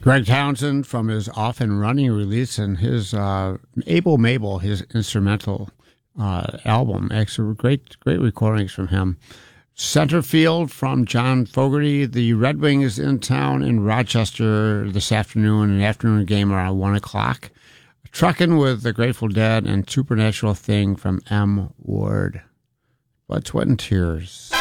Greg Townsend from his Off and Running release and his Able Mabel, his instrumental album. Actually, great recordings from him. Center Field from John Fogerty. The Red Wings in town in Rochester this afternoon, an afternoon game around 1 o'clock. Truckin' with the Grateful Dead and Supernatural Thing from M. Ward. Blood, Sweat, and Tears.